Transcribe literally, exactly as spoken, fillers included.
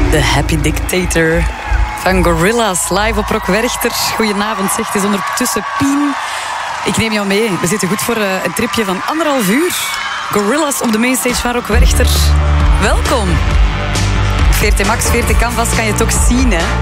The Happy Dictator van Gorillaz, live op Rock Werchter. Goedenavond, zegt, het is ondertussen Pien. Ik neem jou mee. We zitten goed voor uh, een tripje van anderhalf uur. Gorillaz op de mainstage van Rock Werchter. Welkom. veertig Max, veertig Canvas kan je toch zien, hè?